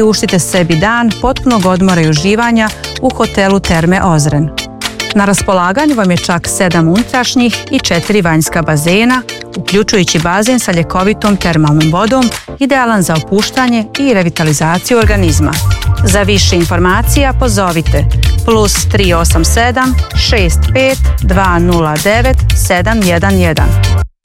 Priuštite sebi dan potpunog odmora i uživanja u hotelu Terme Ozren. Na raspolaganju vam je čak 7 unutrašnjih i 4 vanjska bazena, uključujući bazen sa ljekovitom termalnom vodom, idealan za opuštanje i revitalizaciju organizma. Za više informacija pozovite +387 65 209 711.